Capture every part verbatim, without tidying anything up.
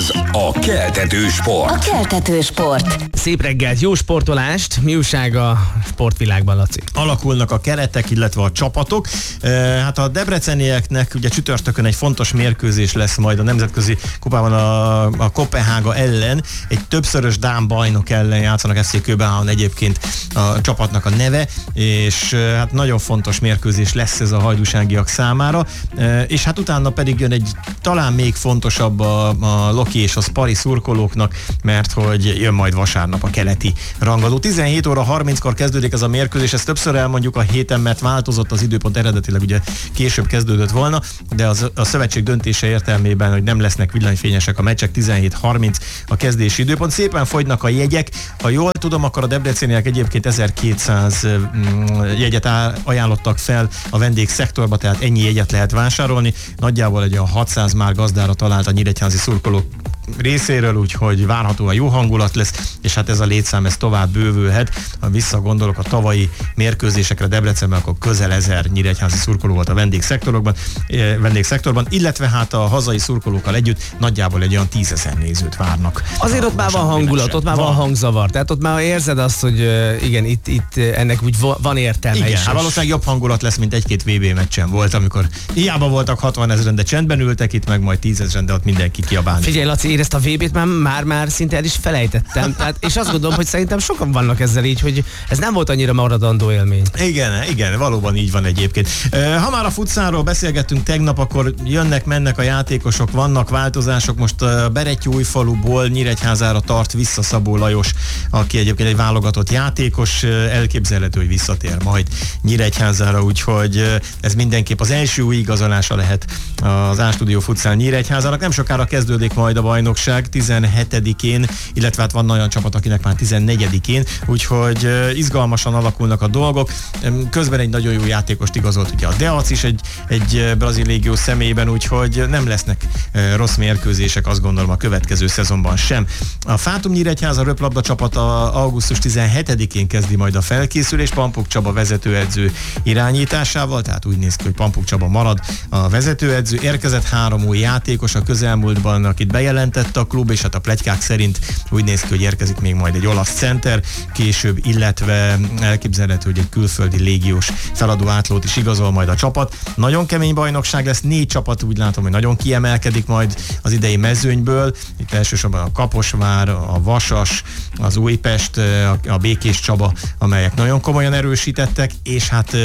Ez a Keltető Sport. A Keltető Sport. Szép reggelt, jó sportolást. Mi újság a sportvilágban, Laci? Alakulnak a keretek, illetve a csapatok. Hát a debrecenieknek ugye csütörtökön egy fontos mérkőzés lesz majd a nemzetközi kupában a, a Kopenhága ellen. Egy többszörös dán bajnok ellen játszanak, ef cé Köbenhavn egyébként a csapatnak a neve, és hát nagyon fontos mérkőzés lesz ez a hajdúságiak számára. És hát utána pedig jön egy talán még fontosabb a, a Loki és a Spari szurkolóknak, mert hogy jön majd vasárnap a keleti rangadó. tizenhét óra harminckor kezdődik ez a mérkőzés, ezt többször elmondjuk a héten, mert változott az időpont, eredetileg ugye később kezdődött volna, de az, a szövetség döntése értelmében, hogy nem lesznek villanyfényesek a meccsek, tizenhét harminc a kezdési időpont. Szépen fogynak a jegyek, ha jól tudom, akkor a debreceniek egyébként ezerkétszáz jegyet ajánlottak fel a vendégszektorba, tehát ennyi jegyet lehet vásárolni. Nagyjából egy olyan hatszáz már gazdára talált a nyíregyházi szurkolók részéről, úgyhogy várhatóan jó hangulat lesz, és hát ez a létszám ez tovább bővülhet. Ha visszagondolok a tavalyi mérkőzésekre Debrecenben, akkor közel ezer nyíregyházi szurkoló volt a vendégszektorokban, eh, vendégszektorban, illetve hát a hazai szurkolókkal együtt nagyjából egy olyan tízezer nézőt várnak. Azért ott már van hangulat, ott már van hangzavar, tehát ott már érzed azt, hogy igen, itt, itt ennek úgy van értelme. Igen, is. Hát valószínűleg jobb hangulat lesz, mint egy-két vé bé meccsen volt, amikor hiába voltak hatvan ezeren, de csendben ültek, itt meg majd tízezren, de ott mindenki kiabálni. Figyelj, Laci, én ezt a vé bét már, már, már szinte el is felejtettem. Tehát, és azt gondolom, hogy szerintem sokan vannak ezzel így, hogy ez nem volt annyira maradandó élmény. Igen, igen, valóban így van egyébként. Ha már a futszálról beszélgettünk tegnap, akkor jönnek, mennek a játékosok, vannak változások. Most a Berettyóújfaluból Nyíregyházára tart vissza Szabó Lajos, aki egyébként egy válogatott játékos, elképzelhető, hogy visszatér majd Nyíregyházára, úgyhogy ez mindenképp az első új igazolása lehet az A-Studio futszál Nyíregyházának. Nem sokára kezdődik majd a bajnokság, tizenhetedikén, illetve hát van olyan csapat, akinek már tizennegyedikén, úgyhogy izgalmasan alakulnak a dolgok. Közben egy nagyon jó játékost igazolt ugye a Deac is egy, egy brazil légió személyében, úgyhogy nem lesznek rossz mérkőzések, azt gondolom, a következő szezonban sem. A Fátum Nyíregyháza röplabda csapata augusztus tizenhetedikén kezdi majd a felkészülés, Pampuk Csaba vezetőedző irányításával, tehát úgy néz ki, hogy Pampuk Csaba marad a vezetőedző. Érkezett három új játékos a közelmúltban, akit bejelentett a klub, és hát a pletykák szerint úgy néz ki, hogy érkezik még majd egy olasz center később, illetve elképzelhető, hogy egy külföldi légiós feladó átlót is igazol majd a csapat. Nagyon kemény bajnokság lesz, négy csapat úgy látom, hogy nagyon kiemelkedik majd az idei mezőnyből. Itt elsősorban a Kaposvár, a Vasas, az Újpest, a Békés Csaba, amelyek nagyon komolyan erősítettek, és hát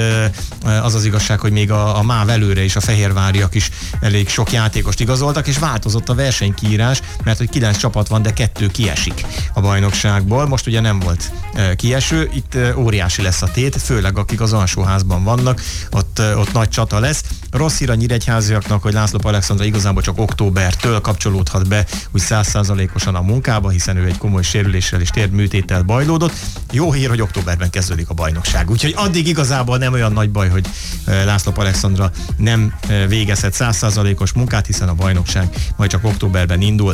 az az igazság, hogy még a, a MÁV előre is a fehérváriak is elég sok játékost igazoltak, és változott a versenykiírás, mert hogy kilenc csapat van, de kettő kiesik a bajnokságból. Most ugye nem volt e, kieső, itt e, óriási lesz a tét, főleg akik az alsóházban vannak, ott, e, ott nagy csata lesz. Rossz hír a nyíregyháziaknak, hogy László Alexandra igazából csak októbertől kapcsolódhat be úgy száz százalékosan a munkába, hiszen ő egy komoly sérüléssel és térdműtéttel bajlódott. Jó hír, hogy októberben kezdődik a bajnokság, úgyhogy addig igazából nem olyan nagy baj, hogy e, László Alexandra nem e, végezhet száz százalékos munkát, hiszen a bajnokság majd csak októberben indul.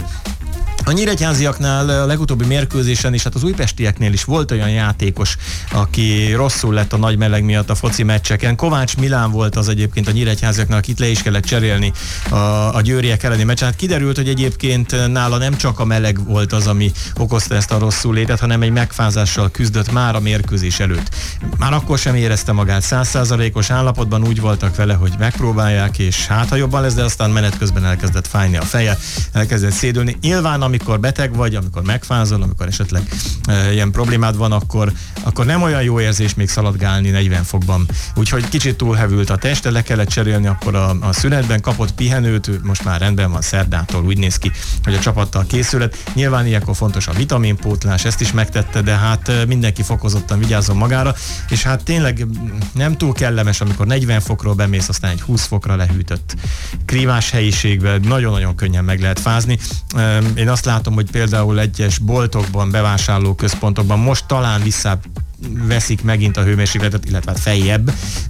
A nyíregyháziaknál a legutóbbi mérkőzésen, és hát az újpestieknél is volt olyan játékos, aki rosszul lett a nagy meleg miatt a foci meccseken. Kovács Milán volt az egyébként a nyíregyháziaknál, akit le is kellett cserélni a, a győriek elleni meccsen. Hát kiderült, hogy egyébként nála nem csak a meleg volt az, ami okozta ezt a rosszul létet, hanem egy megfázással küzdött már a mérkőzés előtt. Már akkor sem érezte magát száz százalékos állapotban, úgy voltak vele, hogy megpróbálják, és hát ha jobban lesz, de aztán menet közben elkezdett fájni a feje, elkezdett szédülni. Nyilván amikor beteg vagy, amikor megfázol, amikor esetleg e, ilyen problémád van, akkor, akkor nem olyan jó érzés még szaladgálni negyven fokban. Úgyhogy kicsit túlhevült a teste, le kellett cserélni akkor a, a szünetben, kapott pihenőt, most már rendben van szerdától, úgy néz ki, hogy a csapattal készület. Nyilván ilyenkor fontos a vitaminpótlás, ezt is megtette, de hát mindenki fokozottan vigyázzon magára, és hát tényleg nem túl kellemes, amikor negyven fokról bemész, aztán egy húsz fokra lehűtött klímás helyiségben, nagyon-nagyon könnyen meg lehet fázni. Én azt látom, hogy például egyes boltokban, bevásárlóközpontokban most talán vissza veszik megint a hőmérsékletet, illetve hát feljebb,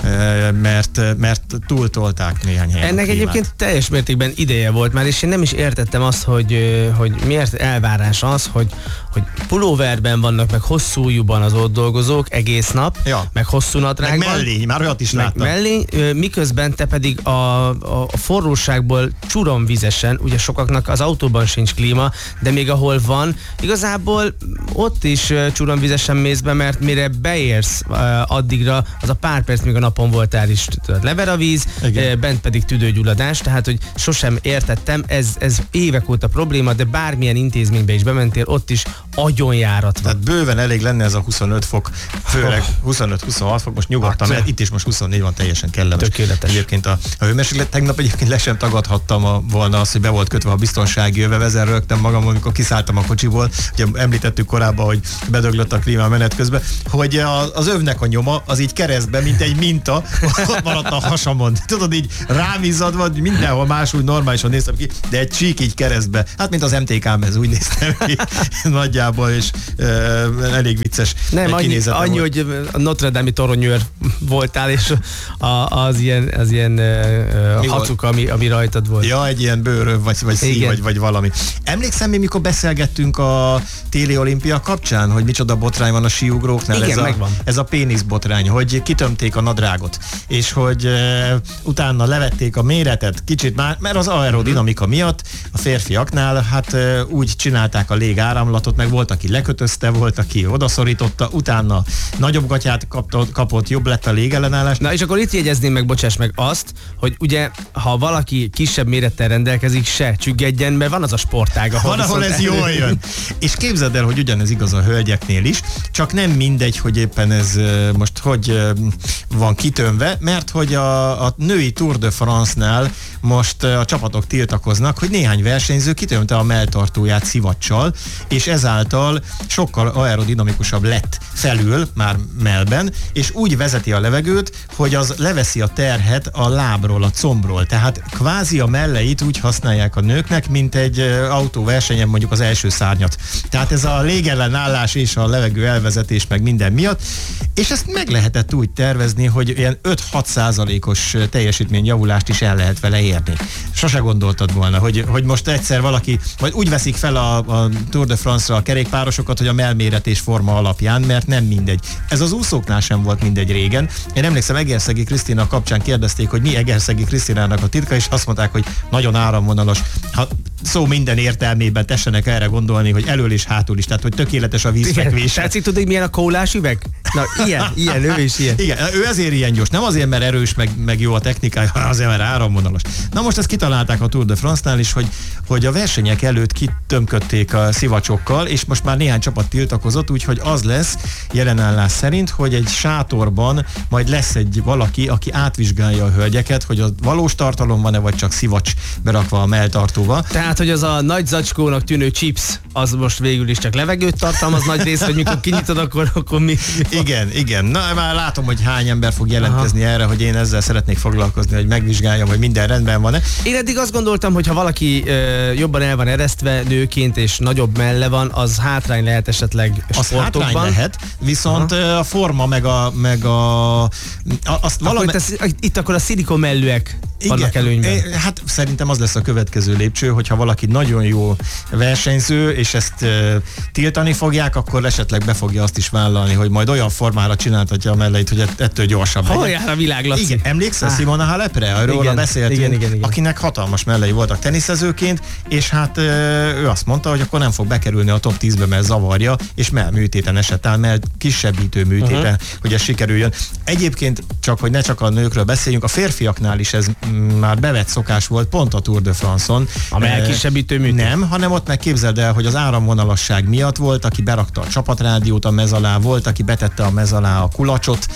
mert, mert túltolták néhány helyen. Ennek egyébként teljes mértékben ideje volt már, és én nem is értettem azt, hogy, hogy miért elvárás az, hogy, hogy pulóverben vannak, meg hosszú ujjúban az ott dolgozók egész nap, ja. meg hosszú nadrágban. Meg mellény, már olyat is láttam. Mellény, miközben te pedig a, a, a forróságból csuromvizesen, ugye sokaknak az autóban sincs klíma, de még ahol van, igazából ott is csuromvizesen mész be, mert mire beérsz addigra, az a pár perc, még a napon voltál is, lever a víz, igen. bent pedig tüdőgyulladás, tehát hogy sosem értettem, ez, ez évek óta probléma, de bármilyen intézménybe is bementél, ott is agyonjárat van. Tehát bőven elég lenne ez a huszonöt fok, főleg huszonöt-huszonhat fok, most nyugodtan, mert itt is most huszonnégy van, teljesen kellemes. Tökéletes. Egyébként a, a hőmérséklet, tegnap egyébként le sem tagadhattam a, volna azt, hogy be volt kötve a biztonsági öve, ezen rögtem magam, amikor kiszálltam a kocsiból, ugye említettük korábban, hogy bedöglött a klíma menet közben, hogy a, az övnek a nyoma, az így keresztbe, mint egy minta, ott maradt a hasamon. Tudod, így rávízad, vagy mindenhol máshogy normálisan néztem ki, de egy csík így keresztbe. Hát, mint az em té ká-m, ez úgy néztem ki nagyjából, és e, elég vicces. Nem, annyi, annyi hogy a Notre Dame-i toronyőr voltál, és a, az ilyen, az ilyen uh, hacuk, ami, ami rajtad volt. Ja, egy ilyen bőröv, vagy, vagy szív, vagy, vagy valami. Emlékszem még, mikor beszélgettünk a téli olimpia kapcsán, hogy micsoda botrány van a síugróknál? Igen, ez, a, megvan. ez a péniszbotrány, hogy kitömték a nadrágot, és hogy uh, utána levették a méretet, kicsit már, mert az aerodinamika miatt a férfiaknál hát uh, úgy csinálták a légáramlatot, meg volt, aki lekötözte, volt, aki odaszorította, utána nagyobb gatyát kapott, kapott jobb lett a légellenállás. Na és akkor itt jegyezném meg, bocsáss meg azt, hogy ugye, ha valaki kisebb mérettel rendelkezik, se csüggedjen, mert van az a sportág, ahol, van, ahol ez jól jön. És képzeld el, hogy ugyanez igaz a hölgyeknél is, csak nem mindegy, hogy éppen ez most hogy van kitömve, mert hogy a, a női Tour de France-nál most a csapatok tiltakoznak, hogy néhány versenyző kitömte a melltartóját szivacsal, és ezáltal sokkal aerodinamikusabb lett felül, már mellben, és úgy vezeti a levegőt, hogy az leveszi a terhet a lábról, a combról. Tehát kvázi a melleit úgy használják a nőknek, mint egy autóversenyen mondjuk az első szárnyat. Tehát ez a légellenállás és a levegő elvezetés meg minden miatt, és ezt meg lehetett úgy tervezni, hogy ilyen öt-hat százalékos teljesítményjavulást is el lehet vele érni. Sose gondoltad volna, hogy, hogy most egyszer valaki, vagy úgy veszik fel a, a Tour de France-ra a kerékpárosokat, hogy a mellméret és forma alapján, mert nem mindegy. Ez az úszóknál sem volt mindegy régen. Én emlékszem, Egerszegi Krisztina kapcsán kérdezték, hogy mi Egerszegi Krisztinának a titka, és azt mondták, hogy nagyon áramvonalas. Ha szó minden értelmében tessenek erre gondolni, hogy elől és hátul is, tehát hogy tökéletes a vízfekvés. Tetszik, tudod, hogy milyen a kólás üveg? Na, ilyen, ilyen, ő is ilyen. Igen, ő ezért ilyen gyors, nem azért, mert erős, meg, meg jó a technikája, hanem azért, mert áramvonalas. Na most ezt kitalálták a Tour de France-nál is, hogy, hogy a versenyek előtt kitömködték a szivacsokkal, és most már néhány csapat tiltakozott, úgyhogy az lesz jelenállás szerint, hogy egy sátorban majd lesz egy valaki, aki átvizsgálja a hölgyeket, hogy a valós tartalom van-e, vagy csak szivacs berakva a melltartóba. Tehát, hogy az a nagy zacskónak tűnő chips, az most végül is csak levegőt tartalmaz nagy rész, hogy mikor kinyitod, akkor, akkor mi, mi Igen, igen. Na, már látom, hogy hány ember fog jelentkezni Aha. erre, hogy én ezzel szeretnék foglalkozni, hogy megvizsgáljam, hogy minden rendben van-e. Én eddig azt gondoltam, hogy ha valaki ö, jobban el van eresztve nőként, és nagyobb melle van, az hátrány lehet esetleg az sportokban. Az hátrány lehet, viszont Aha. a forma meg a... Meg a, a azt valami... tesz, itt akkor a szilikon mellőek vannak előnyben. Hát szerintem az lesz a következő lépcső, hogyha valaki nagyon jó versenyző, és ezt uh, tiltani fogják, akkor esetleg be fogja azt is vállalni, hogy majd olyan formára csináltatja a melleit, hogy ettől gyorsabb legyen. Hol jár a világ, Laci? Igen, emlékszel ah. Simona Halepre? Arról beszéltünk, igen, igen, igen. akinek hatalmas mellei voltak teniszezőként, és hát uh, ő azt mondta, hogy akkor nem fog bekerülni a top tízbe, mert zavarja, és mellműtéten esett el, mert kisebbítő műtéten, uh-huh. hogy ez sikerüljön. Egyébként csak, hogy ne csak a nőkről beszéljünk, a férfiaknál is ez már bevett szokás volt, pont a Tour de France-on. A mellkisebbítő műtét? Nem, hanem ott meg képzeld el, hogy az áramvonalasság miatt volt, aki berakta a csapatrádiót a mez alá, volt, aki betette a mez alá a kulacsot,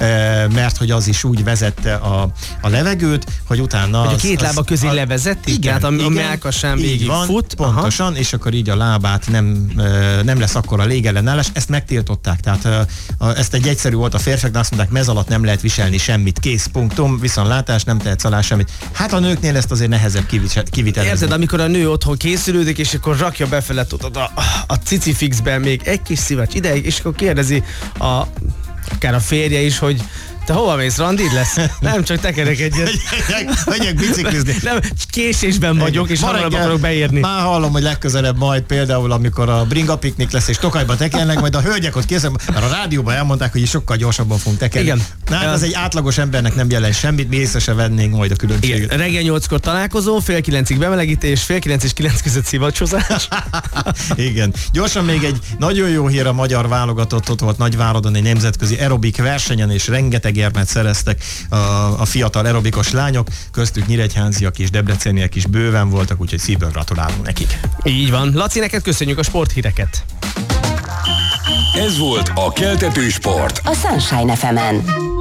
mert hogy az is úgy vezette a, a levegőt, hogy utána... Hogy a két lába közé levezeti? Igen, tehát a, igen, a mellkasán végig van, fut. Pontosan, Aha. és akkor így a lábát nem, nem lesz akkor a légellenállás. Ezt megtiltották, tehát ezt egy egyszerű volt a férfiaknak, azt mondták, mez alatt nem lehet viselni semmit, kész, punktum, viszontlátás, nem tehetsz alá semmit. Hát a nőknél ezt azért nehezebb kivitelezni. Érted, amikor a nő otthon készülődik, és akkor rakja befele tudod a, a cicifixben még egy kis szivacs ideig, és akkor kérdezi a akár a férje is, hogy te hova mész, randid lesz? Nem, csak tekerek egyet. Megyek biciklizni. Nem, késésben vagyok, és hamarabb akarok beérni. Már hallom, hogy legközelebb majd például, amikor a bringa piknik lesz, és Tokajba tekernek, majd a hölgyek ott készül, mert a rádióban elmondták, hogy sokkal gyorsabban fogunk tekerni. Igen. Na, hát az egy átlagos embernek nem jelent semmit, mi észre se vennénk majd a különbséget. Igen. Reggel nyolckor találkozó, fél kilencig bemelegítés, fél kilenc és kilenc között szivacsozás. Igen. Gyorsan még egy nagyon jó hír, a magyar válogatott ott volt Nagyváradon egy nemzetközi aerobik versenyen, és rengeteg érmet szereztek a, a fiatal aerobikos lányok, köztük nyíregyháziak és debreceniek is bőven voltak, úgyhogy szívből gratulálunk nekik. Így van. Laci, neked köszönjük a sporthíreket. Ez volt a Keltető Sport. A Sunshine ef emen.